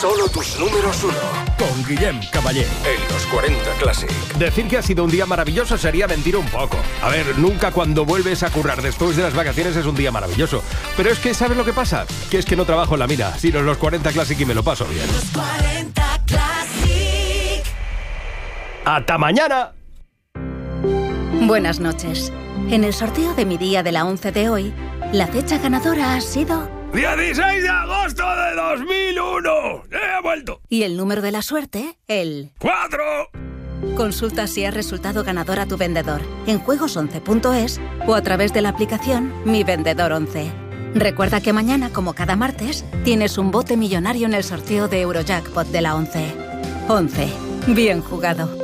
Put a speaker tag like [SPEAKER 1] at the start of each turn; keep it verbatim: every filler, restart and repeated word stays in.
[SPEAKER 1] Solo tus números uno.
[SPEAKER 2] Con Guillem Caballé.
[SPEAKER 1] En los cuarenta Classic.
[SPEAKER 2] Decir que ha sido un día maravilloso sería mentir un poco. A ver, nunca cuando vuelves a currar después de las vacaciones es un día maravilloso. Pero es que, ¿sabes lo que pasa? Que es que no trabajo en la mina, sino en los cuarenta Classic y me lo paso bien.
[SPEAKER 3] Los cuarenta Classic.
[SPEAKER 2] ¡Hasta mañana!
[SPEAKER 4] Buenas noches. En el sorteo de mi día de la once de hoy, la fecha ganadora ha sido...
[SPEAKER 2] dieciséis de agosto de dos mil uno. ¡He vuelto!
[SPEAKER 4] Y el número de la suerte, el...
[SPEAKER 2] ¡Cuatro!
[SPEAKER 4] Consulta si has resultado ganador a tu vendedor en juegos once punto es o a través de la aplicación Mi Vendedor once. Recuerda que mañana, como cada martes, tienes un bote millonario en el sorteo de Eurojackpot de la once. once. Bien jugado.